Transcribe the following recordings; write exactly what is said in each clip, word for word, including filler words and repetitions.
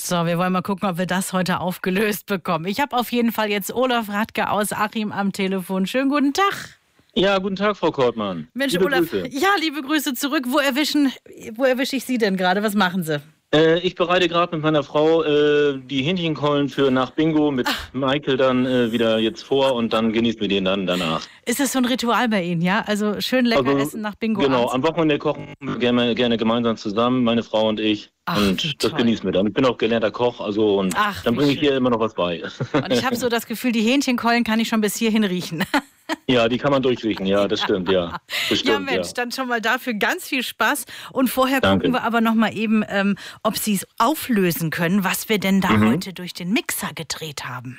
So, wir wollen mal gucken, ob wir das heute aufgelöst bekommen. Ich habe auf jeden Fall jetzt Olaf Radke aus Achim am Telefon. Schönen guten Tag. Ja, guten Tag, Frau Kortmann. Mensch, liebe Olaf, Grüße. Ja, liebe Grüße zurück. Wo erwischen, wo erwische ich Sie denn gerade? Was machen Sie? Äh, ich bereite gerade mit meiner Frau äh, die Hähnchenkeulen für nach Bingo mit Ach. Michael dann äh, wieder jetzt vor und dann genießen wir den dann danach. Ist das so ein Ritual bei Ihnen, ja? Also schön lecker also, essen nach Bingo Genau, abends. Am Wochenende kochen wir gerne, gerne gemeinsam zusammen, meine Frau und ich. Ach, und das toll. genießen wir dann. Ich bin auch gelernter Koch, also und Ach, dann bringe ich ihr immer noch was bei. Und ich habe so das Gefühl, die Hähnchenkeulen kann ich schon bis hierhin riechen. Ja, die kann man durchriechen, ja, das stimmt, ja. Das stimmt, ja, Mensch, ja. Dann schon mal dafür ganz viel Spaß. Und vorher Danke. gucken wir aber noch mal eben, ähm, ob Sie es auflösen können, was wir denn da mhm. heute durch den Mixer gedreht haben.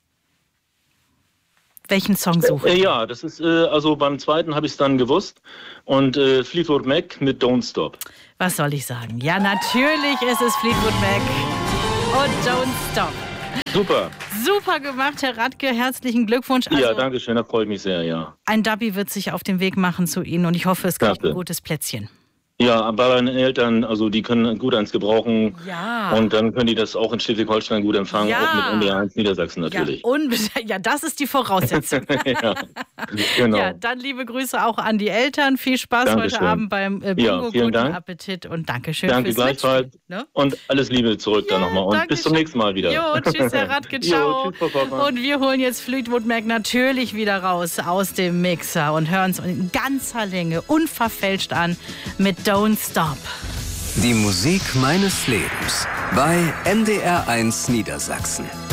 Welchen Song suchen äh, äh, Ja, das ist, äh, also beim zweiten habe ich es dann gewusst. Und äh, Fleetwood Mac mit Don't Stop. Was soll ich sagen? Ja, natürlich ist es Fleetwood Mac und Don't Stop. Super. Super gemacht, Herr Radke. Herzlichen Glückwunsch. Also, ja, danke schön. Das freut mich sehr, ja. Ein Dubby wird sich auf den Weg machen zu Ihnen und ich hoffe, es kriegt ein gutes Plätzchen. Ja, bei meinen Eltern, also die können gut eins gebrauchen. Ja. Und dann können die das auch in Schleswig-Holstein gut empfangen, ja. auch mit M D R eins Niedersachsen natürlich. Ja, unbe- ja, das ist die Voraussetzung. ja, genau. Ja, dann liebe Grüße auch an die Eltern. Viel Spaß Dankeschön. heute Abend beim äh, Bingo. Ja, vielen Guten Dank. Appetit und Dankeschön Danke fürs gleichfalls. Mitspielen, ne? Und alles Liebe zurück ja, dann nochmal. Und Dankeschön. bis zum nächsten Mal wieder. Jo, tschüss, Herr Radke, ciao. Jo, tschüss, Frau Kortmann. Und wir holen jetzt Fleetwood Mac natürlich wieder raus aus dem Mixer und hören es in ganzer Länge unverfälscht an mit Don't Stop. Die Musik meines Lebens bei M D R eins Niedersachsen.